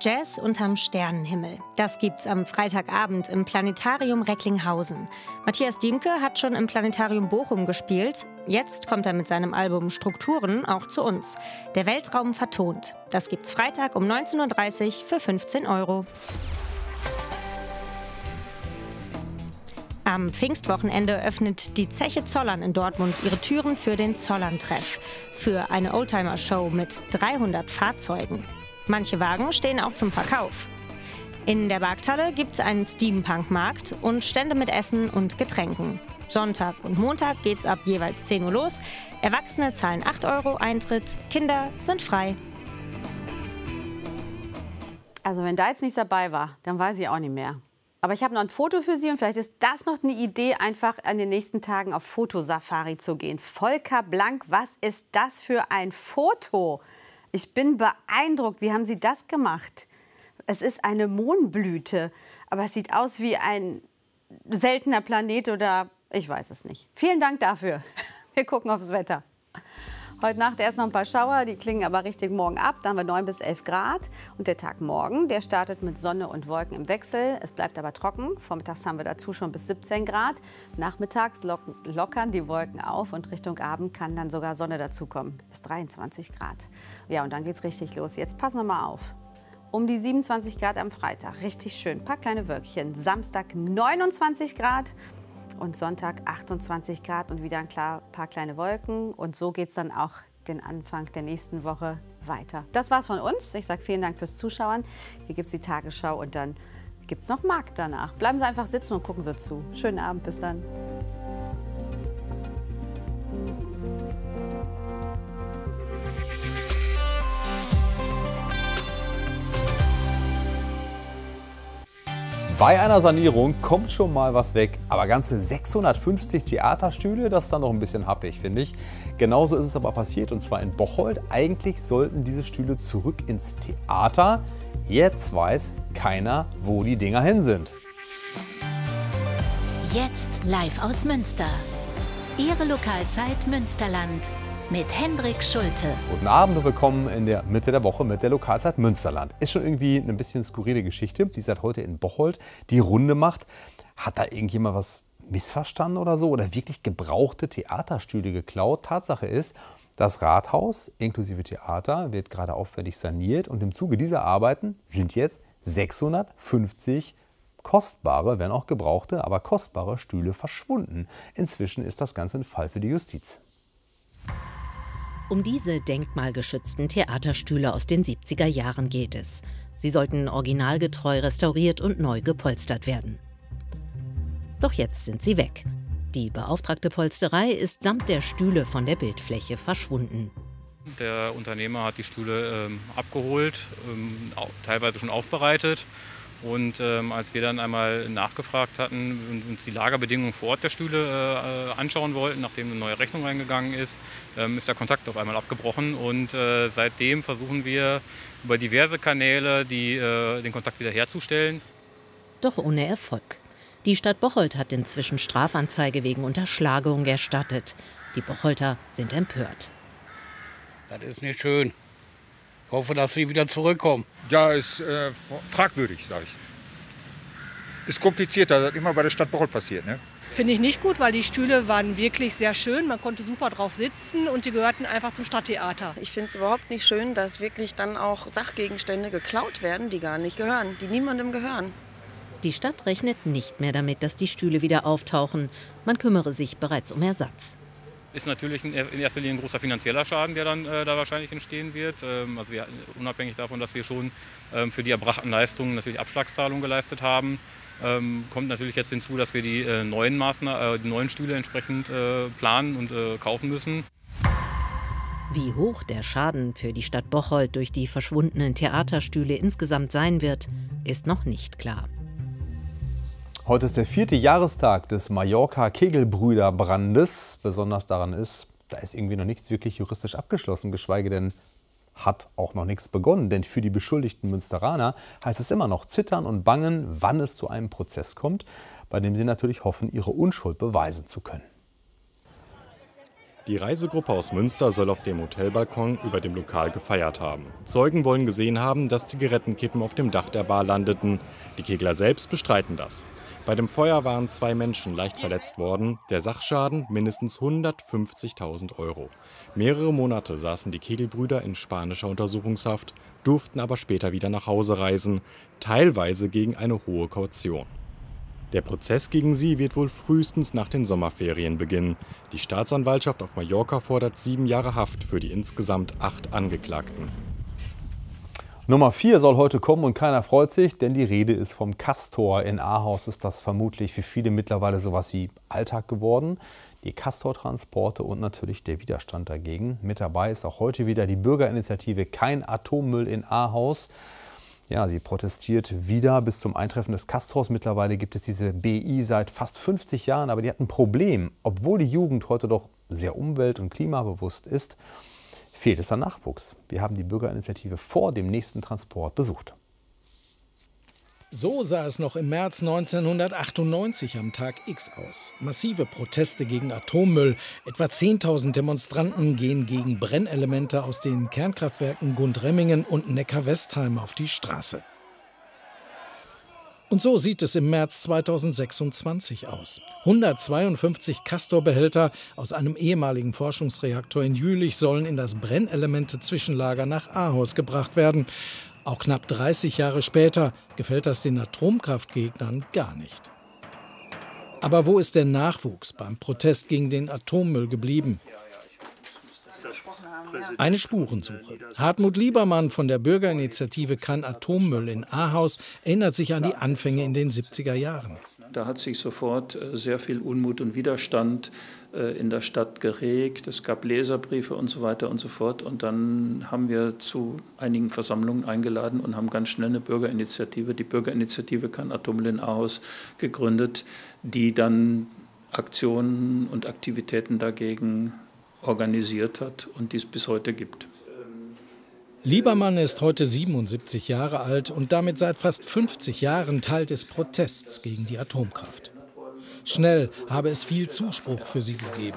Jazz unterm Sternenhimmel. Das gibt's am Freitagabend im Planetarium Recklinghausen. Matthias Diemke hat schon im Planetarium Bochum gespielt. Jetzt kommt er mit seinem Album Strukturen auch zu uns. Der Weltraum vertont. Das gibt's Freitag um 19:30 Uhr für 15 €. Am Pfingstwochenende öffnet die Zeche Zollern in Dortmund ihre Türen für den Zollern-Treff. Für eine Oldtimer-Show mit 300 Fahrzeugen. Manche Wagen stehen auch zum Verkauf. In der Markthalle gibt es einen Steampunk-Markt und Stände mit Essen und Getränken. Sonntag und Montag geht's ab jeweils 10 Uhr los. Erwachsene zahlen 8 € Eintritt, Kinder sind frei. Also wenn da jetzt nichts dabei war, dann weiß ich auch nicht mehr. Aber ich habe noch ein Foto für Sie und vielleicht ist das noch eine Idee, einfach an den nächsten Tagen auf Fotosafari zu gehen. Volker Blank, was ist das für ein Foto? Ich bin beeindruckt. Wie haben Sie das gemacht? Es ist eine Mohnblüte, aber es sieht aus wie ein seltener Planet oder ich weiß es nicht. Vielen Dank dafür. Wir gucken aufs Wetter. Heute Nacht erst noch ein paar Schauer, die klingen aber richtig morgen ab. Da haben wir 9 bis 11 Grad. Und der Tag morgen, der startet mit Sonne und Wolken im Wechsel. Es bleibt aber trocken. Vormittags haben wir dazu schon bis 17 Grad. Nachmittags lockern die Wolken auf und Richtung Abend kann dann sogar Sonne dazukommen. Bis 23 Grad. Ja, und dann geht's richtig los. Jetzt passen wir mal auf. Um die 27 Grad am Freitag. Richtig schön. Ein paar kleine Wölkchen. Samstag 29 Grad. Und Sonntag 28 Grad und wieder ein paar kleine Wolken. Und so geht es dann auch den Anfang der nächsten Woche weiter. Das war's von uns. Ich sage vielen Dank fürs Zuschauen. Hier gibt es die Tagesschau und dann gibt es noch Markt danach. Bleiben Sie einfach sitzen und gucken Sie zu. Schönen Abend, bis dann. Bei einer Sanierung kommt schon mal was weg, aber ganze 650 Theaterstühle, das ist dann noch ein bisschen happig, finde ich. Genauso ist es aber passiert und zwar in Bocholt. Eigentlich sollten diese Stühle zurück ins Theater. Jetzt weiß keiner, wo die Dinger hin sind. Jetzt live aus Münster. Ihre Lokalzeit Münsterland. Mit Hendrik Schulte. Guten Abend und willkommen in der Mitte der Woche mit der Lokalzeit Münsterland. Ist schon irgendwie eine bisschen skurrile Geschichte, die seit heute in Bocholt die Runde macht. Hat da irgendjemand was missverstanden oder so? Oder wirklich gebrauchte Theaterstühle geklaut? Tatsache ist, das Rathaus inklusive Theater wird gerade aufwendig saniert. Und im Zuge dieser Arbeiten sind jetzt 650 kostbare, wenn auch gebrauchte, aber kostbare Stühle verschwunden. Inzwischen ist das Ganze ein Fall für die Justiz. Um diese denkmalgeschützten Theaterstühle aus den 70er Jahren geht es. Sie sollten originalgetreu restauriert und neu gepolstert werden. Doch jetzt sind sie weg. Die beauftragte Polsterei ist samt der Stühle von der Bildfläche verschwunden. Der Unternehmer hat die Stühle abgeholt, teilweise schon aufbereitet. Und als wir dann einmal nachgefragt hatten und uns die Lagerbedingungen vor Ort der Stühle anschauen wollten, nachdem eine neue Rechnung reingegangen ist, ist der Kontakt auf einmal abgebrochen. Und seitdem versuchen wir über diverse Kanäle den Kontakt wiederherzustellen. Doch ohne Erfolg. Die Stadt Bocholt hat inzwischen Strafanzeige wegen Unterschlagung erstattet. Die Bocholter sind empört. Das ist nicht schön. Ich hoffe, dass sie wieder zurückkommen. Ja, ist fragwürdig, sage ich. Ist komplizierter, das immer bei der Stadt Bocholt passiert, ne? Finde ich nicht gut, weil die Stühle waren wirklich sehr schön. Man konnte super drauf sitzen und die gehörten einfach zum Stadttheater. Ich finde es überhaupt nicht schön, dass wirklich dann auch Sachgegenstände geklaut werden, die gar nicht gehören, die niemandem gehören. Die Stadt rechnet nicht mehr damit, dass die Stühle wieder auftauchen. Man kümmere sich bereits um Ersatz. Ist natürlich in erster Linie ein großer finanzieller Schaden, der dann da wahrscheinlich entstehen wird. Also wir, unabhängig davon, dass wir schon für die erbrachten Leistungen natürlich Abschlagszahlungen geleistet haben, kommt natürlich jetzt hinzu, dass wir die neuen Stühle entsprechend planen und kaufen müssen. Wie hoch der Schaden für die Stadt Bocholt durch die verschwundenen Theaterstühle insgesamt sein wird, ist noch nicht klar. Heute ist der 4. Jahrestag des Mallorca-Kegelbrüder-Brandes. Besonders daran ist, da ist irgendwie noch nichts wirklich juristisch abgeschlossen, geschweige denn hat auch noch nichts begonnen. Denn für die beschuldigten Münsteraner heißt es immer noch zittern und bangen, wann es zu einem Prozess kommt, bei dem sie natürlich hoffen, ihre Unschuld beweisen zu können. Die Reisegruppe aus Münster soll auf dem Hotelbalkon über dem Lokal gefeiert haben. Zeugen wollen gesehen haben, dass Zigarettenkippen auf dem Dach der Bar landeten. Die Kegler selbst bestreiten das. Bei dem Feuer waren 2 Menschen leicht verletzt worden. Der Sachschaden mindestens 150.000 €. Mehrere Monate saßen die Kegelbrüder in spanischer Untersuchungshaft, durften aber später wieder nach Hause reisen, teilweise gegen eine hohe Kaution. Der Prozess gegen sie wird wohl frühestens nach den Sommerferien beginnen. Die Staatsanwaltschaft auf Mallorca fordert 7 Jahre Haft für die insgesamt 8 Angeklagten. Nummer 4 soll heute kommen und keiner freut sich, denn die Rede ist vom Castor. In Ahaus ist das vermutlich für viele mittlerweile sowas wie Alltag geworden. Die Castor-Transporte und natürlich der Widerstand dagegen. Mit dabei ist auch heute wieder die Bürgerinitiative Kein Atommüll in Ahaus. Ja, sie protestiert wieder bis zum Eintreffen des Castors. Mittlerweile gibt es diese BI seit fast 50 Jahren, aber die hat ein Problem. Obwohl die Jugend heute doch sehr umwelt- und klimabewusst ist, fehlt es an Nachwuchs. Wir haben die Bürgerinitiative vor dem nächsten Transport besucht. So sah es noch im März 1998 am Tag X aus. Massive Proteste gegen Atommüll. Etwa 10.000 Demonstranten gehen gegen Brennelemente aus den Kernkraftwerken Gundremmingen und Neckar-Westheim auf die Straße. Und so sieht es im März 2026 aus. 152 Castor-Behälter aus einem ehemaligen Forschungsreaktor in Jülich sollen in das Brennelemente-Zwischenlager nach Ahaus gebracht werden. Auch knapp 30 Jahre später gefällt das den Atomkraftgegnern gar nicht. Aber wo ist der Nachwuchs beim Protest gegen den Atommüll geblieben? Eine Spurensuche. Hartmut Liebermann von der Bürgerinitiative Kein Atommüll in Ahaus erinnert sich an die Anfänge in den 70er Jahren. Da hat sich sofort sehr viel Unmut und Widerstand in der Stadt geregt. Es gab Leserbriefe und so weiter und so fort. Und dann haben wir zu einigen Versammlungen eingeladen und haben ganz schnell eine Bürgerinitiative, die Bürgerinitiative Kein Atommüll in Ahaus, gegründet, die dann Aktionen und Aktivitäten dagegen organisiert hat und die es bis heute gibt. Liebermann ist heute 77 Jahre alt und damit seit fast 50 Jahren Teil des Protests gegen die Atomkraft. Schnell habe es viel Zuspruch für sie gegeben.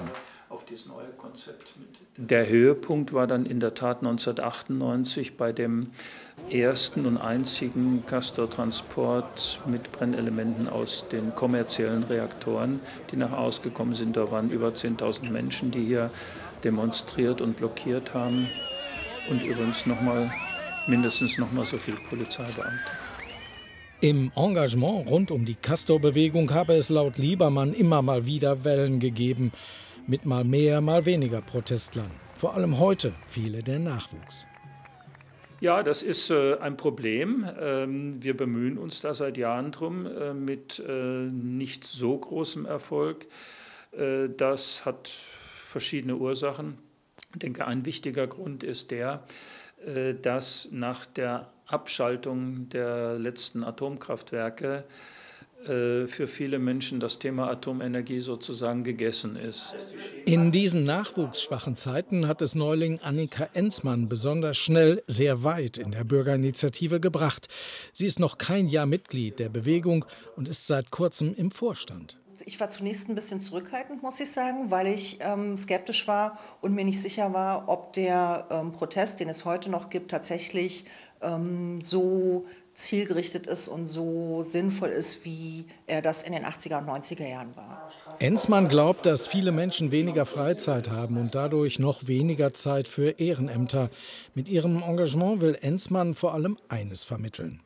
Der Höhepunkt war dann in der Tat 1998 bei dem ersten und einzigen Castor-Transport mit Brennelementen aus den kommerziellen Reaktoren, die nach Ahaus gekommen sind. Da waren über 10.000 Menschen, die hier demonstriert und blockiert haben. Und übrigens mindestens noch mal so viele Polizeibeamte. Im Engagement rund um die Castor-Bewegung habe es laut Liebermann immer mal wieder Wellen gegeben. Mit mal mehr, mal weniger Protestlern. Vor allem heute fehle der Nachwuchs. Ja, das ist ein Problem. Wir bemühen uns da seit Jahren drum, mit nicht so großem Erfolg. Das hat verschiedene Ursachen. Ich denke, ein wichtiger Grund ist der, dass nach der Abschaltung der letzten Atomkraftwerke für viele Menschen das Thema Atomenergie sozusagen gegessen ist. In diesen nachwuchsschwachen Zeiten hat es Neuling Annika Enzmann besonders schnell sehr weit in der Bürgerinitiative gebracht. Sie ist noch kein Jahr Mitglied der Bewegung und ist seit kurzem im Vorstand. Ich war zunächst ein bisschen zurückhaltend, muss ich sagen, weil ich skeptisch war und mir nicht sicher war, ob der Protest, den es heute noch gibt, tatsächlich so zielgerichtet ist und so sinnvoll ist, wie er das in den 80er und 90er Jahren war. Enzmann glaubt, dass viele Menschen weniger Freizeit haben und dadurch noch weniger Zeit für Ehrenämter. Mit ihrem Engagement will Enzmann vor allem eines vermitteln.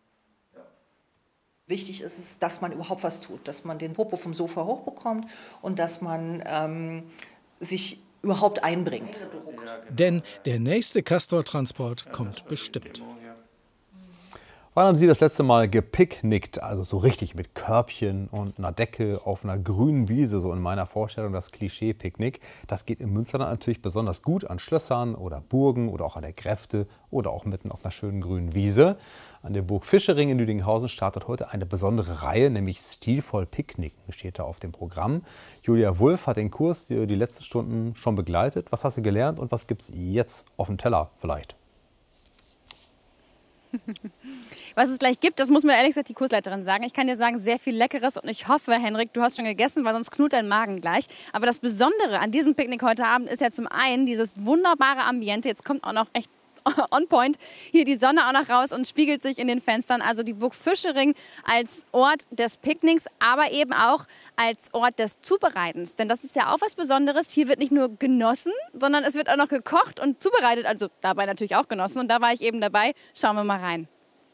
Wichtig ist es, dass man überhaupt was tut, dass man den Popo vom Sofa hochbekommt und dass man sich überhaupt einbringt. Denn der nächste Castor-Transport kommt bestimmt. Wann haben Sie das letzte Mal gepicknickt, also so richtig mit Körbchen und einer Decke auf einer grünen Wiese, so in meiner Vorstellung das Klischee-Picknick. Das geht im Münsterland natürlich besonders gut an Schlössern oder Burgen oder auch an der Gräfte oder auch mitten auf einer schönen grünen Wiese. An der Burg Fischering in Lüdinghausen startet heute eine besondere Reihe, nämlich Stilvoll Picknicken steht da auf dem Programm. Julia Wulff hat den Kurs die letzten Stunden schon begleitet. Was hast du gelernt und was gibt es jetzt auf dem Teller vielleicht? Was es gleich gibt, das muss mir ehrlich gesagt die Kursleiterin sagen. Ich kann dir sagen, sehr viel Leckeres und ich hoffe, Henrik, du hast schon gegessen, weil sonst knurrt dein Magen gleich. Aber das Besondere an diesem Picknick heute Abend ist ja zum einen dieses wunderbare Ambiente. Jetzt kommt auch noch echt on point hier die Sonne auch noch raus und spiegelt sich in den Fenstern. Also die Burg Fischering als Ort des Picknicks, aber eben auch als Ort des Zubereitens. Denn das ist ja auch was Besonderes. Hier wird nicht nur genossen, sondern es wird auch noch gekocht und zubereitet. Also dabei natürlich auch genossen. Und da war ich eben dabei. Schauen wir mal rein.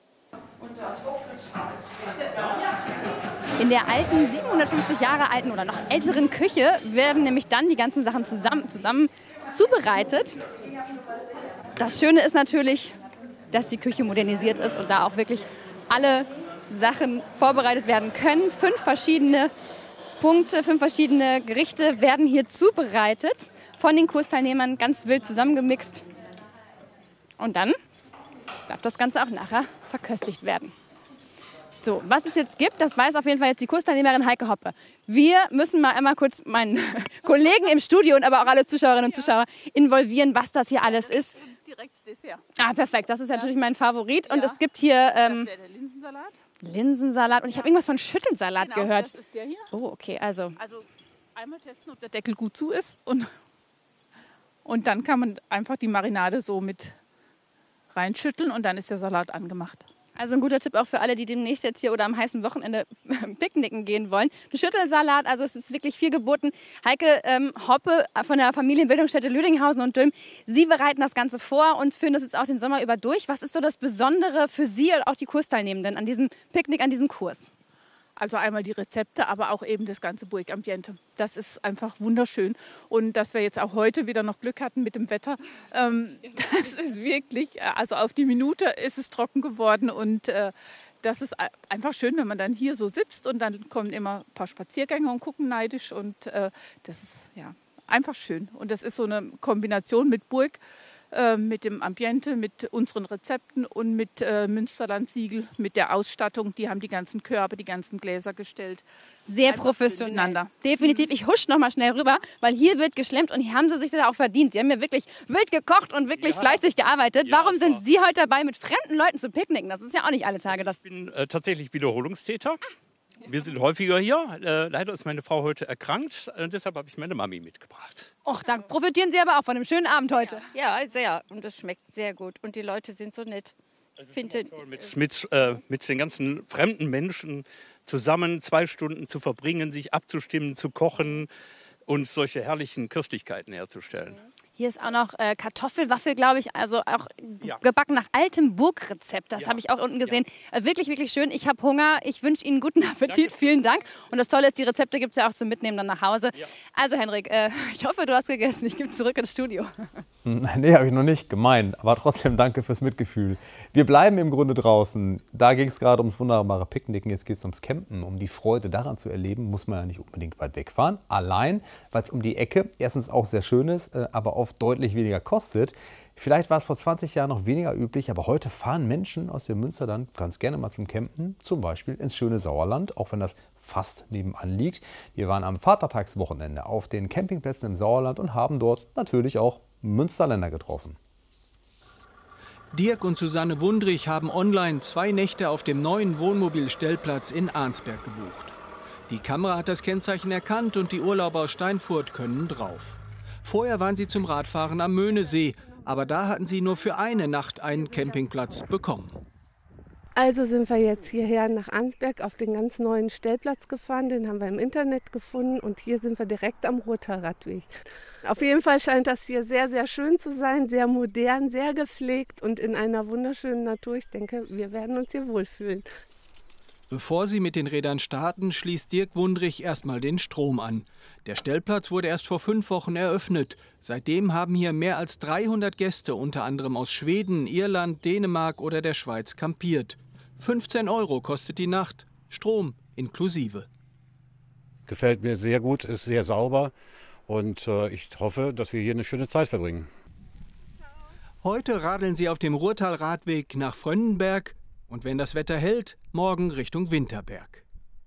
In der alten, 750 Jahre alten oder noch älteren Küche werden nämlich dann die ganzen Sachen zusammen zubereitet. Das Schöne ist natürlich, dass die Küche modernisiert ist und da auch wirklich alle Sachen vorbereitet werden können. 5 verschiedene Punkte, 5 verschiedene Gerichte werden hier zubereitet, von den Kursteilnehmern ganz wild zusammengemixt. Und dann darf das Ganze auch nachher verköstigt werden. So, was es jetzt gibt, das weiß auf jeden Fall jetzt die Kursteilnehmerin Heike Hoppe. Wir müssen mal einmal kurz meinen Kollegen im Studio und aber auch alle Zuschauerinnen und Zuschauer involvieren, was das hier alles ist. Direkt Dessert. Ah, perfekt. Das ist natürlich mein Favorit. Und es gibt hier das wäre der Linsensalat. Linsensalat. Und ich habe irgendwas von Schüttelsalat gehört. Das ist der hier. Oh, okay. Also einmal testen, ob der Deckel gut zu ist. Und dann kann man einfach die Marinade so mit reinschütteln und dann ist der Salat angemacht. Also ein guter Tipp auch für alle, die demnächst jetzt hier oder am heißen Wochenende picknicken gehen wollen. Ein Schüttelsalat, also es ist wirklich viel geboten. Heike Hoppe von der Familienbildungsstätte Lüdinghausen und Dülmen, Sie bereiten das Ganze vor und führen das jetzt auch den Sommer über durch. Was ist so das Besondere für Sie und auch die Kursteilnehmenden an diesem Picknick, an diesem Kurs? Also einmal die Rezepte, aber auch eben das ganze Burgambiente. Das ist einfach wunderschön. Und dass wir jetzt auch heute wieder noch Glück hatten mit dem Wetter, das ist wirklich, also auf die Minute ist es trocken geworden. Und das ist einfach schön, wenn man dann hier so sitzt und dann kommen immer ein paar Spaziergänger und gucken neidisch. Und das ist ja einfach schön. Und das ist so eine Kombination mit Burg, mit dem Ambiente, mit unseren Rezepten und mit Münsterland-Siegel, mit der Ausstattung. Die haben die ganzen Körbe, die ganzen Gläser gestellt. Sehr professionell. Definitiv. Ich husch noch mal schnell rüber, weil hier wird geschlemmt und hier haben sie sich das auch verdient. Sie haben ja wirklich wild gekocht und wirklich fleißig gearbeitet. Ja, warum sind Sie heute dabei, mit fremden Leuten zu picknicken? Das ist ja auch nicht alle Tage. Ich bin tatsächlich Wiederholungstäter. Wir sind häufiger hier. Leider ist meine Frau heute erkrankt. Deshalb habe ich meine Mami mitgebracht. Och, da profitieren Sie aber auch von einem schönen Abend heute. Ja, sehr. Und es schmeckt sehr gut. Und die Leute sind so nett. Mit den ganzen fremden Menschen zusammen 2 Stunden zu verbringen, sich abzustimmen, zu kochen und solche herrlichen Köstlichkeiten herzustellen. Hier ist auch noch Kartoffelwaffel, glaube ich, also auch gebacken nach altem Burgrezept. Das habe ich auch unten gesehen. Wirklich, wirklich schön. Ich habe Hunger. Ich wünsche Ihnen guten Appetit. Danke. Vielen Dank. Und das Tolle ist, die Rezepte gibt es ja auch zum Mitnehmen dann nach Hause. Ja. Also Henrik, ich hoffe, du hast gegessen. Ich gebe es zurück ins Studio. Nee, habe ich noch nicht. Gemein. Aber trotzdem danke fürs Mitgefühl. Wir bleiben im Grunde draußen. Da ging es gerade ums wunderbare Picknicken. Jetzt geht es ums Campen. Um die Freude daran zu erleben, muss man ja nicht unbedingt weit wegfahren. Allein, weil es um die Ecke erstens auch sehr schön ist, aber oft deutlich weniger kostet. Vielleicht war es vor 20 Jahren noch weniger üblich, aber heute fahren Menschen aus dem Münsterland ganz gerne mal zum Campen, zum Beispiel ins schöne Sauerland, auch wenn das fast nebenan liegt. Wir waren am Vatertagswochenende auf den Campingplätzen im Sauerland und haben dort natürlich auch Münsterländer getroffen. Dirk und Susanne Wundrich haben online 2 Nächte auf dem neuen Wohnmobilstellplatz in Arnsberg gebucht. Die Kamera hat das Kennzeichen erkannt und die Urlauber aus Steinfurt können drauf. Vorher waren sie zum Radfahren am Möhnesee, aber da hatten sie nur für eine Nacht einen Campingplatz bekommen. Also sind wir jetzt hierher nach Arnsberg auf den ganz neuen Stellplatz gefahren, den haben wir im Internet gefunden und hier sind wir direkt am Ruhrtalradweg. Auf jeden Fall scheint das hier sehr, sehr schön zu sein, sehr modern, sehr gepflegt und in einer wunderschönen Natur. Ich denke, wir werden uns hier wohlfühlen. Bevor sie mit den Rädern starten, schließt Dirk Wundrich erstmal den Strom an. Der Stellplatz wurde erst vor 5 Wochen eröffnet. Seitdem haben hier mehr als 300 Gäste, unter anderem aus Schweden, Irland, Dänemark oder der Schweiz, campiert. 15 € kostet die Nacht, Strom inklusive. Gefällt mir sehr gut, ist sehr sauber und ich hoffe, dass wir hier eine schöne Zeit verbringen. Heute radeln sie auf dem Ruhrtalradweg nach Frönnenberg und wenn das Wetter hält, morgen Richtung Winterberg.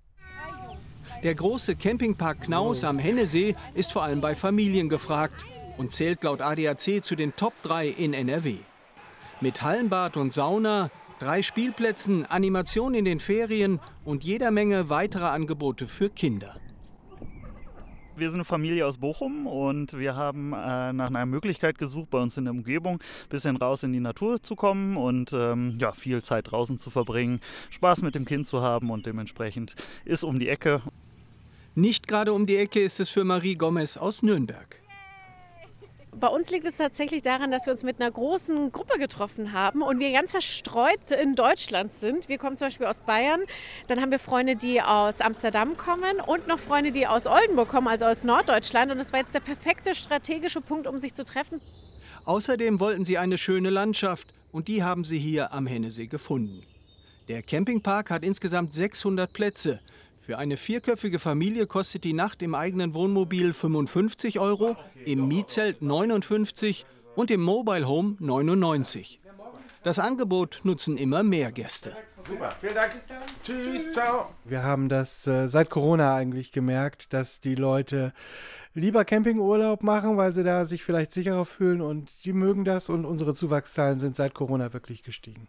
Der große Campingpark Knaus am Hennesee ist vor allem bei Familien gefragt und zählt laut ADAC zu den Top 3 in NRW. Mit Hallenbad und Sauna, 3 Spielplätzen, Animation in den Ferien und jeder Menge weiterer Angebote für Kinder. Wir sind eine Familie aus Bochum und wir haben nach einer Möglichkeit gesucht, bei uns in der Umgebung ein bisschen raus in die Natur zu kommen und ja, viel Zeit draußen zu verbringen, Spaß mit dem Kind zu haben und dementsprechend ist um die Ecke. Nicht gerade um die Ecke ist es für Marie Gomez aus Nürnberg. Bei uns liegt es tatsächlich daran, dass wir uns mit einer großen Gruppe getroffen haben und wir ganz verstreut in Deutschland sind. Wir kommen zum Beispiel aus Bayern, dann haben wir Freunde, die aus Amsterdam kommen und noch Freunde, die aus Oldenburg kommen, also aus Norddeutschland. Und das war jetzt der perfekte strategische Punkt, um sich zu treffen. Außerdem wollten sie eine schöne Landschaft und die haben sie hier am Hennesee gefunden. Der Campingpark hat insgesamt 600 Plätze. Für eine 4-köpfige Familie kostet die Nacht im eigenen Wohnmobil 55 €, im Mietzelt 59 und im Mobile Home 99. Das Angebot nutzen immer mehr Gäste. Super, vielen Dank. Tschüss, ciao. Wir haben das seit Corona eigentlich gemerkt, dass die Leute lieber Campingurlaub machen, weil sie da sich vielleicht sicherer fühlen und sie mögen das und unsere Zuwachszahlen sind seit Corona wirklich gestiegen.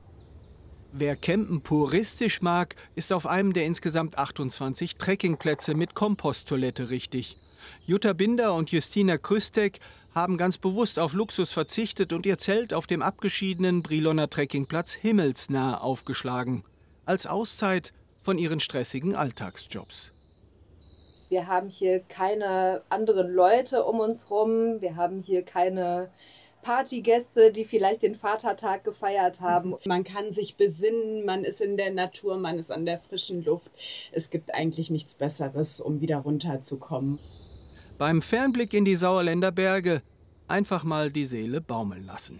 Wer Campen puristisch mag, ist auf einem der insgesamt 28 Trekkingplätze mit Komposttoilette richtig. Jutta Binder und Justina Krüstek haben ganz bewusst auf Luxus verzichtet und ihr Zelt auf dem abgeschiedenen Briloner Trekkingplatz himmelsnah aufgeschlagen. Als Auszeit von ihren stressigen Alltagsjobs. Wir haben hier keine anderen Leute um uns rum. Wir haben hier keine Partygäste, die vielleicht den Vatertag gefeiert haben. Man kann sich besinnen, man ist in der Natur, man ist an der frischen Luft. Es gibt eigentlich nichts Besseres, um wieder runterzukommen. Beim Fernblick in die Sauerländer Berge einfach mal die Seele baumeln lassen.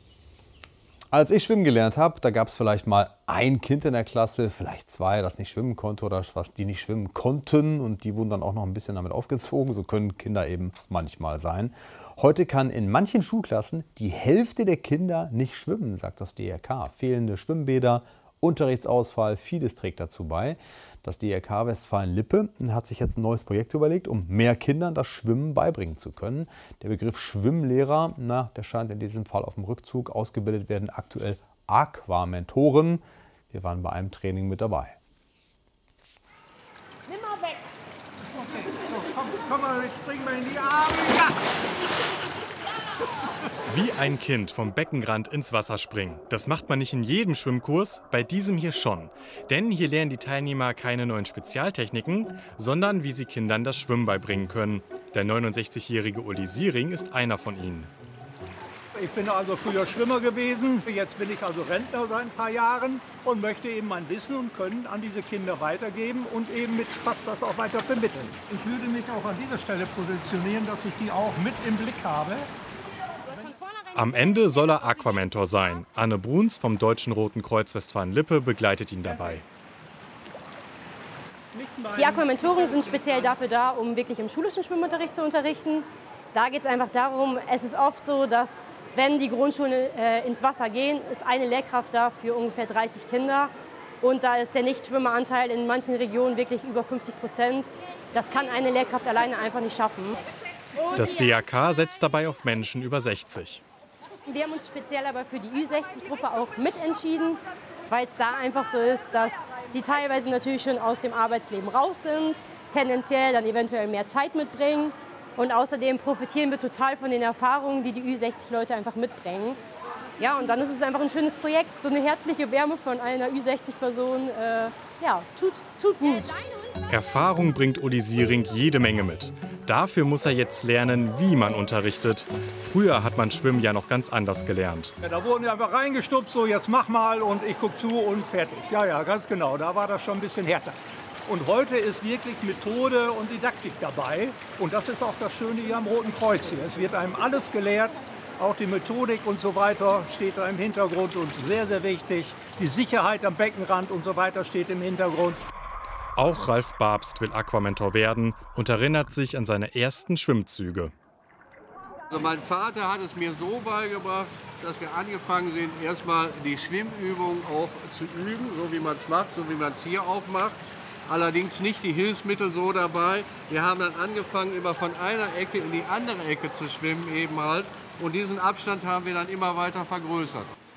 Als ich schwimmen gelernt habe, da gab es vielleicht mal ein Kind in der Klasse, vielleicht 2, das nicht schwimmen konnte oder was die nicht schwimmen konnten und die wurden dann auch noch ein bisschen damit aufgezogen. So können Kinder eben manchmal sein. Heute kann in manchen Schulklassen die Hälfte der Kinder nicht schwimmen, sagt das DRK. Fehlende Schwimmbäder, Unterrichtsausfall, vieles trägt dazu bei. Das DRK Westfalen-Lippe hat sich jetzt ein neues Projekt überlegt, um mehr Kindern das Schwimmen beibringen zu können. Der Begriff Schwimmlehrer, der scheint in diesem Fall auf dem Rückzug. Ausgebildet werden aktuell Aquamentoren. Wir waren bei einem Training mit dabei. Nimm mal weg. Okay, so, komm mal, jetzt springen wir in die Arme. Ja. Wie ein Kind vom Beckenrand ins Wasser springen. Das macht man nicht in jedem Schwimmkurs, bei diesem hier schon. Denn hier lernen die Teilnehmer keine neuen Spezialtechniken, sondern wie sie Kindern das Schwimmen beibringen können. Der 69-jährige Uli Siering ist einer von ihnen. Ich bin also früher Schwimmer gewesen, jetzt bin ich also Rentner seit ein paar Jahren und möchte eben mein Wissen und Können an diese Kinder weitergeben und eben mit Spaß das auch weiter vermitteln. Ich würde mich auch an dieser Stelle positionieren, dass ich die auch mit im Blick habe. Am Ende soll er Aquamentor sein. Anne Bruns vom Deutschen Roten Kreuz Westfalen-Lippe begleitet ihn dabei. Die Aquamentoren sind speziell dafür da, um wirklich im schulischen Schwimmunterricht zu unterrichten. Da geht es einfach darum, es ist oft so, dass wenn die Grundschulen ins Wasser gehen, ist eine Lehrkraft da für ungefähr 30 Kinder. Und da ist der Nichtschwimmeranteil in manchen Regionen wirklich über 50%. Das kann eine Lehrkraft alleine einfach nicht schaffen. Das DRK setzt dabei auf Menschen über 60. Wir haben uns speziell aber für die Ü60-Gruppe auch mitentschieden, weil es da einfach so ist, dass die teilweise natürlich schon aus dem Arbeitsleben raus sind, tendenziell dann eventuell mehr Zeit mitbringen. Und außerdem profitieren wir total von den Erfahrungen, die die Ü60-Leute einfach mitbringen. Ja, und dann ist es einfach ein schönes Projekt, so eine herzliche Wärme von einer Ü60-Person, ja, tut gut. Erfahrung bringt Uli Siering jede Menge mit. Dafür muss er jetzt lernen, wie man unterrichtet. Früher hat man Schwimmen ja noch ganz anders gelernt. Ja, da wurden wir einfach reingestupst, so jetzt mach mal und ich guck zu und fertig. Ja, ja, ganz genau, da war das schon ein bisschen härter. Und heute ist wirklich Methode und Didaktik dabei. Und das ist auch das Schöne hier am Roten Kreuz hier. Es wird einem alles gelehrt, auch die Methodik und so weiter steht da im Hintergrund und sehr, sehr wichtig. Die Sicherheit am Beckenrand und so weiter steht im Hintergrund. Auch Ralf Babst will Aquamentor werden und erinnert sich an seine ersten Schwimmzüge. Also mein Vater hat es mir so beigebracht, dass wir angefangen sind, erstmal die Schwimmübung auch zu üben, so wie man es macht, so wie man es hier auch macht. Allerdings nicht die Hilfsmittel so dabei. Wir haben dann angefangen, immer von einer Ecke in die andere Ecke zu schwimmen eben halt. Und diesen Abstand haben wir dann immer weiter vergrößert.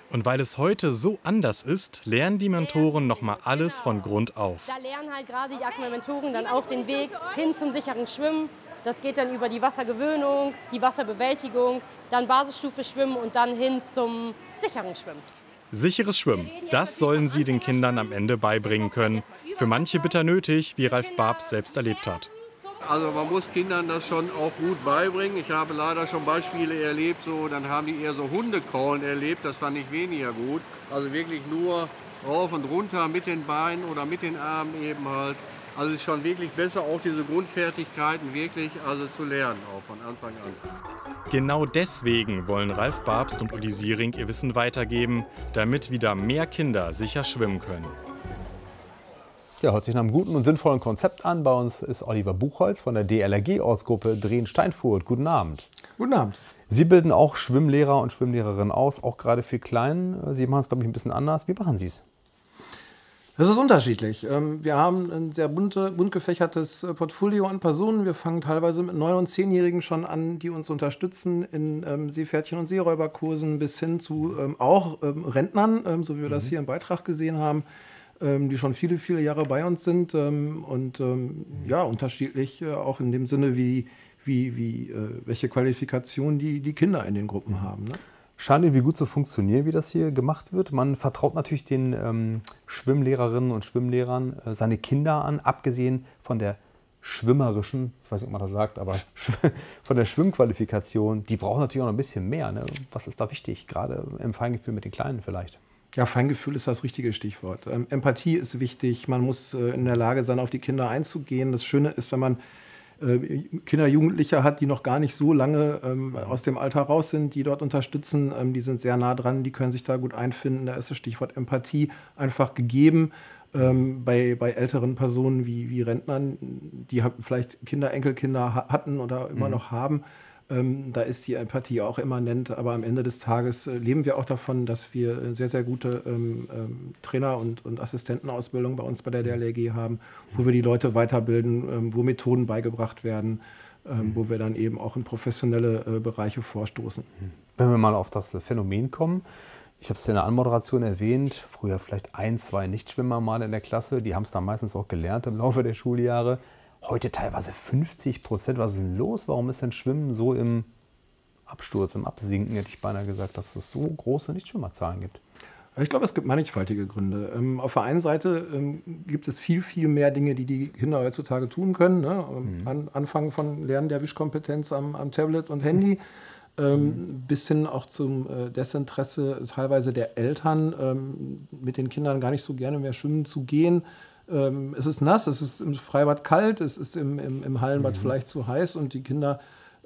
Und weil es heute so anders ist, lernen die Mentoren nochmal alles von Grund auf. Da lernen halt gerade die Aquamentoren dann auch den Weg hin zum sicheren Schwimmen. Das geht dann über die Wassergewöhnung, die Wasserbewältigung, dann Basisstufe Schwimmen und dann hin zum sicheren Schwimmen. Sicheres Schwimmen, das sollen sie den Kindern am Ende beibringen können. Für manche bitter nötig, wie Ralf Babs selbst erlebt hat. Also man muss Kindern das schon auch gut beibringen. Ich habe leider schon Beispiele erlebt, dann haben die eher so Hundekraulen erlebt, das fand ich weniger gut. Also wirklich nur rauf und runter mit den Beinen oder mit den Armen eben halt. Also es ist schon wirklich besser, auch diese Grundfertigkeiten wirklich zu lernen, auch von Anfang an. Genau deswegen wollen Ralf Babst und Uli Siering ihr Wissen weitergeben, damit wieder mehr Kinder sicher schwimmen können. Ja, hört sich nach einem guten und sinnvollen Konzept an. Bei uns ist Oliver Buchholz von der DLRG-Ortsgruppe Drehen-Steinfurt. Guten Abend. Guten Abend. Sie bilden auch Schwimmlehrer und Schwimmlehrerinnen aus, auch gerade für Kleinen. Sie machen es, glaube ich, ein bisschen anders. Wie machen Sie es? Es ist unterschiedlich. Wir haben ein sehr bunt gefächertes Portfolio an Personen. Wir fangen teilweise mit 9- und 10-Jährigen schon an, die uns unterstützen in Seepferdchen- und Seeräuberkursen bis hin zu auch Rentnern, so wie wir das hier im Beitrag gesehen haben, die schon viele, viele Jahre bei uns sind und unterschiedlich auch in dem Sinne, welche Qualifikation die Kinder in den Gruppen haben. Ne? Scheint irgendwie gut zu funktionieren, wie das hier gemacht wird. Man vertraut natürlich den Schwimmlehrerinnen und Schwimmlehrern seine Kinder an, abgesehen von der schwimmerischen, ich weiß nicht, ob man das sagt, aber von der Schwimmqualifikation. Die brauchen natürlich auch noch ein bisschen mehr. Ne? Was ist da wichtig, gerade im Feingefühl mit den Kleinen vielleicht? Ja, Feingefühl ist das richtige Stichwort. Empathie ist wichtig. Man muss in der Lage sein, auf die Kinder einzugehen. Das Schöne ist, wenn man Kinder, Jugendliche hat, die noch gar nicht so lange aus dem Alter raus sind, die dort unterstützen, die sind sehr nah dran, die können sich da gut einfinden. Da ist das Stichwort Empathie einfach gegeben. Bei älteren Personen wie Rentnern, die vielleicht Kinder, Enkelkinder hatten oder immer noch haben, da ist die Empathie auch immanent. Aber am Ende des Tages leben wir auch davon, dass wir sehr, sehr gute Trainer- und Assistentenausbildung bei uns bei der DLRG haben, wo wir die Leute weiterbilden, wo Methoden beigebracht werden, wo wir dann eben auch in professionelle Bereiche vorstoßen. Wenn wir mal auf das Phänomen kommen, ich habe es in der Anmoderation erwähnt, früher vielleicht 1, 2 Nichtschwimmer mal in der Klasse, die haben es dann meistens auch gelernt im Laufe der Schuljahre. Heute teilweise 50%. Was ist denn los? Warum ist denn Schwimmen so im Absturz, im Absinken, hätte ich beinahe gesagt, dass es so große Nichtschwimmerzahlen gibt? Ich glaube, es gibt mannigfaltige Gründe. Auf der einen Seite gibt es viel, viel mehr Dinge, die Kinder heutzutage tun können. Ne? Anfangen von Lernen der Wischkompetenz am Tablet und Handy, bis hin auch zum Desinteresse teilweise der Eltern, mit den Kindern gar nicht so gerne mehr schwimmen zu gehen. Es ist nass, es ist im Freibad kalt, es ist im Hallenbad vielleicht zu heiß und die Kinder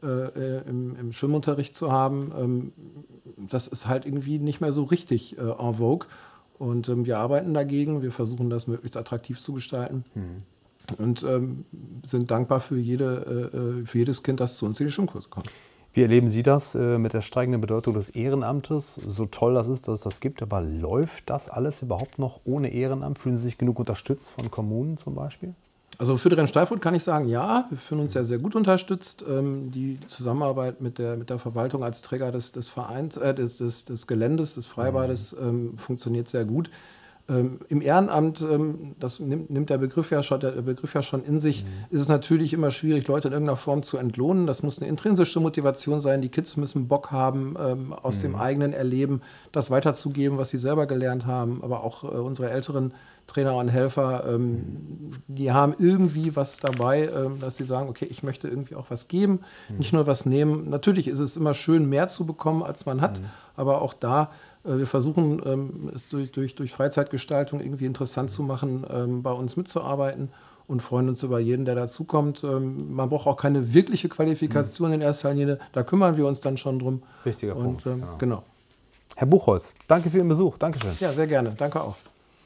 im Schwimmunterricht zu haben, das ist halt irgendwie nicht mehr so richtig en vogue. Und wir arbeiten dagegen, wir versuchen das möglichst attraktiv zu gestalten und sind dankbar für jedes Kind, das zu uns in die Schwimmkurse kommt. Wie erleben Sie das mit der steigenden Bedeutung des Ehrenamtes? So toll das ist, dass es das gibt, aber läuft das alles überhaupt noch ohne Ehrenamt? Fühlen Sie sich genug unterstützt von Kommunen zum Beispiel? Also für Drehen-Steinfurt kann ich sagen, ja, wir fühlen uns sehr, sehr gut unterstützt. Die Zusammenarbeit mit der Verwaltung als Träger des Vereins, des Geländes, des Freibades funktioniert sehr gut. Im Ehrenamt, das nimmt der Begriff ja schon in sich, ist es natürlich immer schwierig, Leute in irgendeiner Form zu entlohnen. Das muss eine intrinsische Motivation sein. Die Kids müssen Bock haben, aus dem eigenen Erleben das weiterzugeben, was sie selber gelernt haben. Aber auch unsere älteren Trainer und Helfer, die haben irgendwie was dabei, dass sie sagen, okay, ich möchte irgendwie auch was geben, nicht nur was nehmen. Natürlich ist es immer schön, mehr zu bekommen, als man hat, aber auch da, wir versuchen, es durch Freizeitgestaltung irgendwie interessant zu machen, bei uns mitzuarbeiten und freuen uns über jeden, der dazukommt. Man braucht auch keine wirkliche Qualifikation in erster Linie, da kümmern wir uns dann schon drum. Wichtiger Punkt. Genau. Herr Buchholz, danke für Ihren Besuch. Dankeschön. Ja, sehr gerne. Danke auch.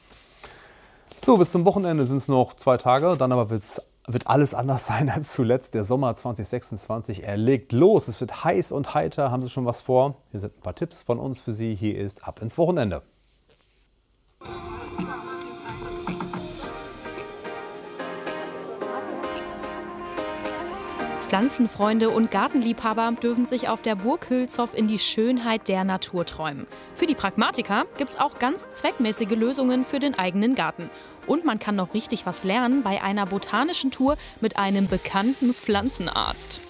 So, bis zum Wochenende sind es noch 2 Tage, dann aber wird alles anders sein als zuletzt. Der Sommer 2026, er legt los. Es wird heiß und heiter. Haben Sie schon was vor? Hier sind ein paar Tipps von uns für Sie. Hier ist Ab ins Wochenende. Pflanzenfreunde und Gartenliebhaber dürfen sich auf der Burg Hülshoff in die Schönheit der Natur träumen. Für die Pragmatiker gibt es auch ganz zweckmäßige Lösungen für den eigenen Garten. Und man kann noch richtig was lernen bei einer botanischen Tour mit einem bekannten Pflanzenarzt.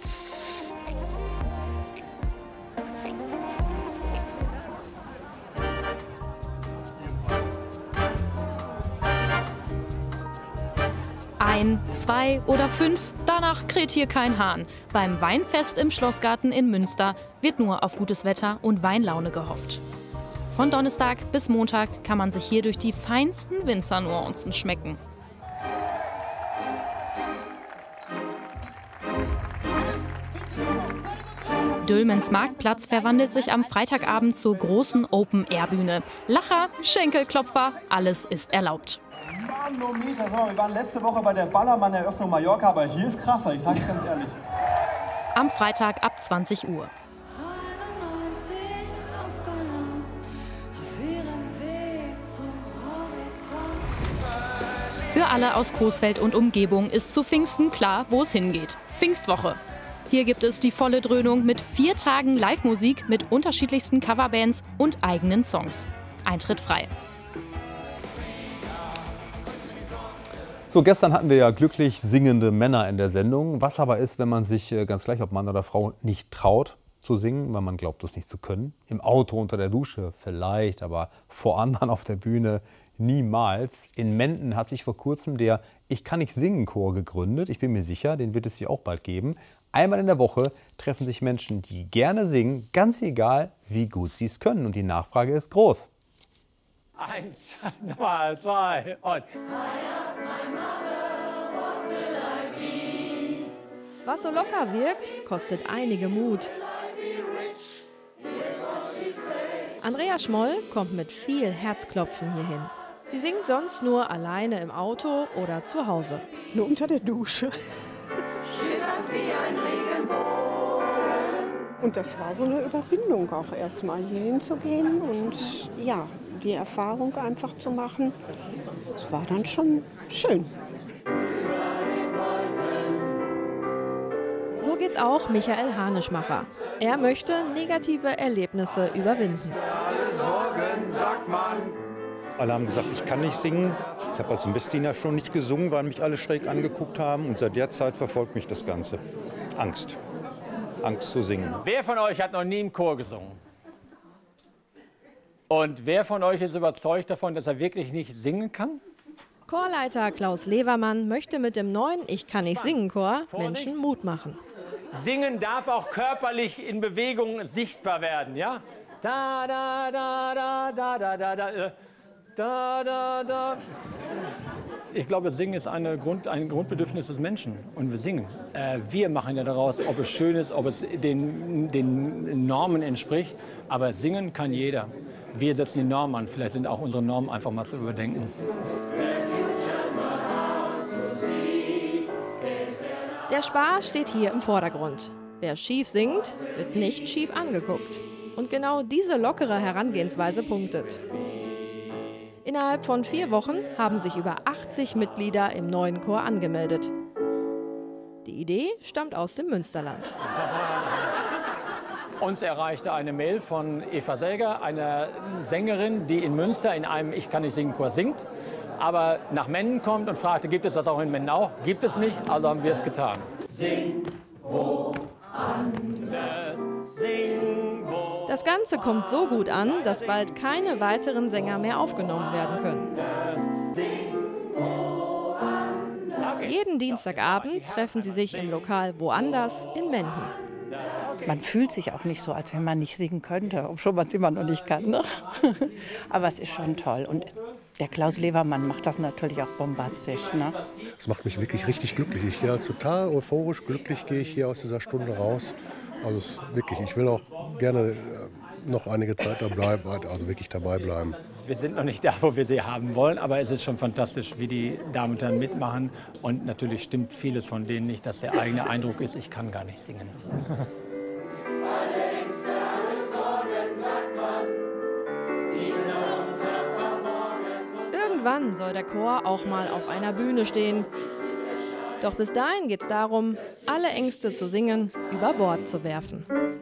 Ein, 2 oder 5, danach kräht hier kein Hahn. Beim Weinfest im Schlossgarten in Münster wird nur auf gutes Wetter und Weinlaune gehofft. Von Donnerstag bis Montag kann man sich hier durch die feinsten Winzernuancen schmecken. Dülmens Marktplatz verwandelt sich am Freitagabend zur großen Open-Air-Bühne. Lacher, Schenkelklopfer, alles ist erlaubt. Manometer, wir waren letzte Woche bei der Ballermann-Eröffnung Mallorca, aber hier ist krasser, ich sage es ganz ehrlich. Am Freitag ab 20 Uhr. Für alle aus Coesfeld und Umgebung ist zu Pfingsten klar, wo es hingeht. Pfingstwoche. Hier gibt es die volle Dröhnung mit 4 Tagen Live-Musik mit unterschiedlichsten Coverbands und eigenen Songs. Eintritt frei. So, gestern hatten wir ja glücklich singende Männer in der Sendung. Was aber ist, wenn man sich, ganz gleich ob Mann oder Frau, nicht traut zu singen, weil man glaubt, es nicht zu können? Im Auto, unter der Dusche vielleicht, aber vor anderen auf der Bühne niemals. In Menden hat sich vor kurzem der Ich kann nicht singen Chor gegründet. Ich bin mir sicher, den wird es hier auch bald geben. Einmal in der Woche treffen sich Menschen, die gerne singen, ganz egal, wie gut sie es können. Und die Nachfrage ist groß. 1, 2 und... Was so locker wirkt, kostet einige Mut. Andrea Schmoll kommt mit viel Herzklopfen hierhin. Sie singt sonst nur alleine im Auto oder zu Hause. Nur unter der Dusche. Schillernd wie ein Regenbogen. Und das war so eine Überwindung auch erstmal hier hinzugehen und ja, die Erfahrung einfach zu machen. Das war dann schon schön. So geht's auch Michael Hanischmacher. Er möchte negative Erlebnisse überwinden. Alle haben gesagt, ich kann nicht singen. Ich habe als Messdiener schon nicht gesungen, weil mich alle schräg angeguckt haben. Und seit der Zeit verfolgt mich das Ganze. Angst. Angst zu singen. Wer von euch hat noch nie im Chor gesungen? Und wer von euch ist überzeugt davon, dass er wirklich nicht singen kann? Chorleiter Klaus Levermann möchte mit dem neuen Ich kann nicht singen Chor Menschen Mut machen. Singen darf auch körperlich in Bewegung sichtbar werden, ja? Da, da, da, da, da, da, da, da, da, da, da. Ich glaube, Singen ist ein Grundbedürfnis des Menschen und wir singen. Wir machen ja daraus, ob es schön ist, ob es den Normen entspricht, aber singen kann jeder. Wir setzen die Normen an, vielleicht sind auch unsere Normen einfach mal zu überdenken. Der Spaß steht hier im Vordergrund. Wer schief singt, wird nicht schief angeguckt. Und genau diese lockere Herangehensweise punktet. Innerhalb von 4 Wochen haben sich über 80 Mitglieder im neuen Chor angemeldet. Die Idee stammt aus dem Münsterland. Uns erreichte eine Mail von Eva Selger, einer Sängerin, die in Münster in einem Ich kann nicht singen Chor singt, aber nach Menden kommt und fragte, gibt es das auch in Menden auch? Gibt es nicht, also haben wir es getan. Sing woanders, sing woanders. Das Ganze kommt so gut an, dass bald keine weiteren Sänger mehr aufgenommen werden können. Jeden Dienstagabend treffen sie sich im Lokal Woanders in Menden. Man fühlt sich auch nicht so, als wenn man nicht singen könnte, obwohl man es immer noch nicht kann. Ne? Aber es ist schon toll. Und der Klaus Levermann macht das natürlich auch bombastisch. Ne? Das macht mich wirklich richtig glücklich. Ich gehe total euphorisch, glücklich gehe ich hier aus dieser Stunde raus. Also wirklich, ich will auch gerne noch einige Zeit da bleiben, also wirklich dabei bleiben. Wir sind noch nicht da, wo wir sie haben wollen, aber es ist schon fantastisch, wie die Damen und Herren mitmachen. Und natürlich stimmt vieles von denen nicht, dass der eigene Eindruck ist, ich kann gar nicht singen. Irgendwann soll der Chor auch mal auf einer Bühne stehen. Doch bis dahin geht es darum, alle Ängste zu singen, über Bord zu werfen.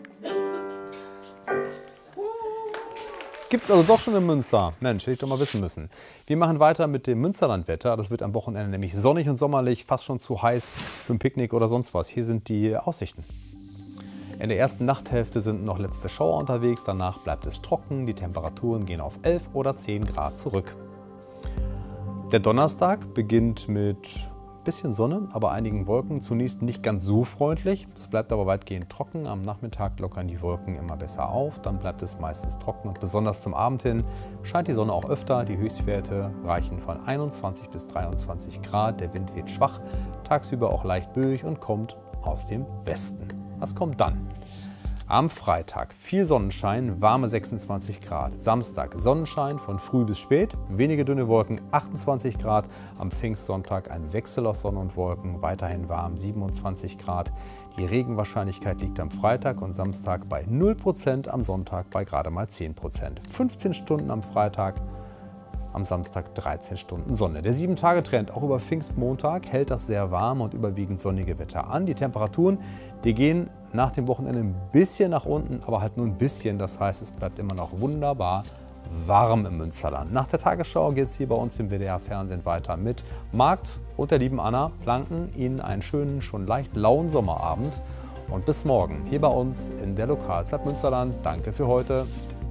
Gibt's also doch schon in Münster. Mensch, hätte ich doch mal wissen müssen. Wir machen weiter mit dem Münsterlandwetter. Das wird am Wochenende nämlich sonnig und sommerlich, fast schon zu heiß für ein Picknick oder sonst was. Hier sind die Aussichten. In der ersten Nachthälfte sind noch letzte Schauer unterwegs. Danach bleibt es trocken. Die Temperaturen gehen auf 11 oder 10 Grad zurück. Der Donnerstag beginnt mit bisschen Sonne, aber einigen Wolken. Zunächst nicht ganz so freundlich. Es bleibt aber weitgehend trocken. Am Nachmittag lockern die Wolken immer besser auf. Dann bleibt es meistens trocken und besonders zum Abend hin scheint die Sonne auch öfter. Die Höchstwerte reichen von 21 bis 23 Grad. Der Wind weht schwach, tagsüber auch leicht böig und kommt aus dem Westen. Was kommt dann? Am Freitag viel Sonnenschein, warme 26 Grad. Samstag Sonnenschein von früh bis spät, wenige dünne Wolken, 28 Grad. Am Pfingstsonntag ein Wechsel aus Sonne und Wolken, weiterhin warm, 27 Grad. Die Regenwahrscheinlichkeit liegt am Freitag und Samstag bei 0%, am Sonntag bei gerade mal 10%. 15 Stunden am Freitag, am Samstag 13 Stunden Sonne. Der 7-Tage-Trend auch über Pfingstmontag hält das sehr warme und überwiegend sonnige Wetter an. Die Temperaturen, die gehen nach dem Wochenende ein bisschen nach unten, aber halt nur ein bisschen. Das heißt, es bleibt immer noch wunderbar warm im Münsterland. Nach der Tagesschau geht es hier bei uns im WDR-Fernsehen weiter mit Markt und der lieben Anna planken Ihnen einen schönen, schon leicht lauen Sommerabend. Und bis morgen hier bei uns in der Lokalzeit Münsterland. Danke für heute.